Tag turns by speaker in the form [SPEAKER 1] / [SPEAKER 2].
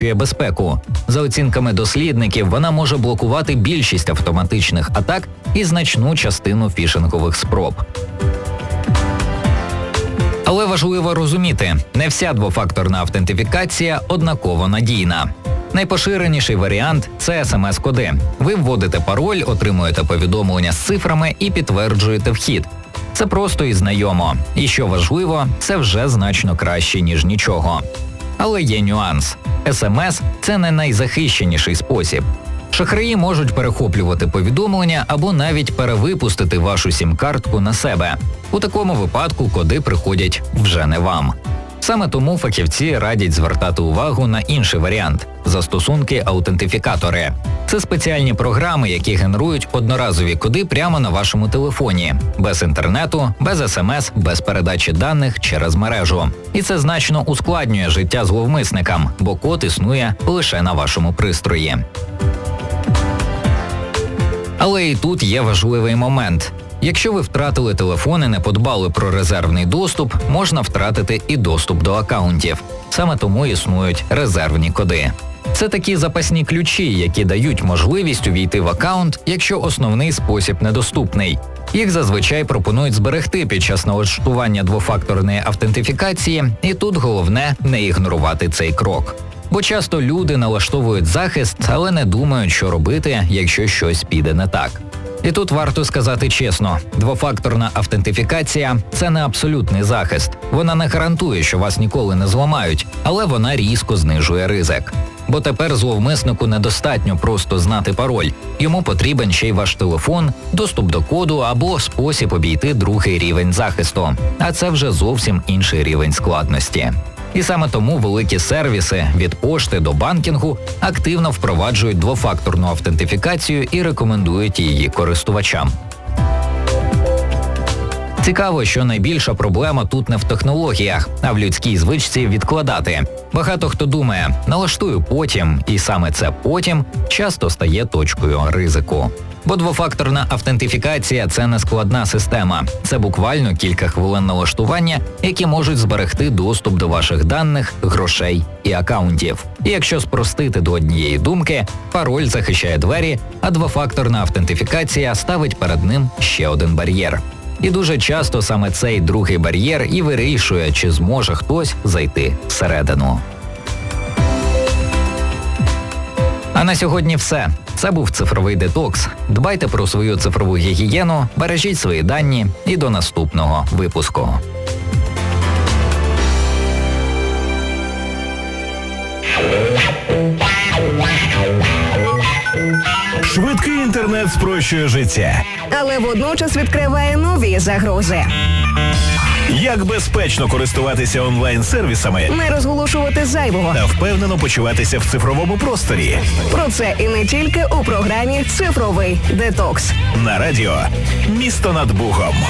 [SPEAKER 1] покращує безпеку. За оцінками дослідників, вона може блокувати більшість автоматичних атак і значну частину фішингових спроб. Але важливо розуміти, не вся двофакторна автентифікація однаково надійна. Найпоширеніший варіант – це смс-коди. Ви вводите пароль, отримуєте повідомлення з цифрами і підтверджуєте вхід. Це просто і знайомо. І що важливо, це вже значно краще, ніж нічого. Але є нюанс. СМС – це не найзахищеніший спосіб. Шахраї можуть перехоплювати повідомлення або навіть перевипустити вашу сім-картку на себе. У такому випадку коди приходять вже не вам. Саме тому фахівці радять звертати увагу на інший варіант – застосунки-аутентифікатори. Це спеціальні програми, які генерують одноразові коди прямо на вашому телефоні. Без інтернету, без СМС, без передачі даних через мережу. І це значно ускладнює життя зловмисникам, бо код існує лише на вашому пристрої. Але і тут є важливий момент. Якщо ви втратили телефон і не подбали про резервний доступ, можна втратити і доступ до акаунтів. Саме тому існують резервні коди. Це такі запасні ключі, які дають можливість увійти в акаунт, якщо основний спосіб недоступний. Їх зазвичай пропонують зберегти під час налаштування двофакторної автентифікації, і тут головне не ігнорувати цей крок. Бо часто люди налаштовують захист, але не думають, що робити, якщо щось піде не так. І тут варто сказати чесно, двофакторна автентифікація – це не абсолютний захист. Вона не гарантує, що вас ніколи не зламають, але вона різко знижує ризик. Бо тепер зловмиснику недостатньо просто знати пароль. Йому потрібен ще й ваш телефон, доступ до коду або спосіб обійти другий рівень захисту. А це вже зовсім інший рівень складності. І саме тому великі сервіси від пошти до банкінгу активно впроваджують двофакторну автентифікацію і рекомендують її користувачам. Цікаво, що найбільша проблема тут не в технологіях, а в людській звичці відкладати. Багато хто думає, налаштую потім, і саме це потім часто стає точкою ризику. Бо двофакторна автентифікація – це не складна система. Це буквально кілька хвилин налаштування, які можуть зберегти доступ до ваших даних, грошей і акаунтів. І якщо спростити до однієї думки, пароль захищає двері, а двофакторна автентифікація ставить перед ним ще один бар'єр. І дуже часто саме цей другий бар'єр і вирішує, чи зможе хтось зайти всередину. А на сьогодні все. Це був цифровий детокс. Дбайте про свою цифрову гігієну, бережіть свої дані і до наступного випуску.
[SPEAKER 2] Швидкий інтернет спрощує життя.
[SPEAKER 3] Але водночас відкриває нові загрози.
[SPEAKER 2] Як безпечно користуватися онлайн-сервісами,
[SPEAKER 3] Не розголошувати зайвого.
[SPEAKER 2] та впевнено почуватися в цифровому просторі.
[SPEAKER 3] Про це і не тільки у програмі «Цифровий детокс».
[SPEAKER 2] На радіо «Місто над Богом».